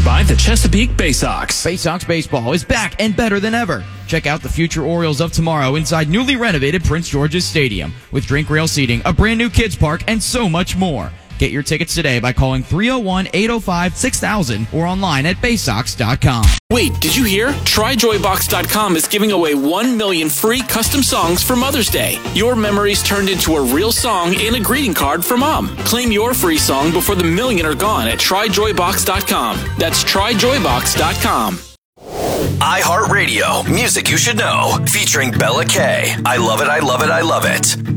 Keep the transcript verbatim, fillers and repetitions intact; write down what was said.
Sponsored by the Chesapeake Bay Sox. Bay Sox baseball is back and better than ever. Check out the future Orioles of tomorrow inside newly renovated Prince George's Stadium with drink rail seating, a brand new kids park, and so much more. Get your tickets today by calling three oh one, eight oh five, six thousand or online at bay sox dot com. Wait, did you hear? try joy box dot com is giving away one million free custom songs for Mother's Day. Your memories turned into a real song and a greeting card for Mom. Claim your free song before the million are gone at try joy box dot com. That's try joy box dot com. iHeartRadio, music you should know, featuring Bella K. I love it, I love it, I love it.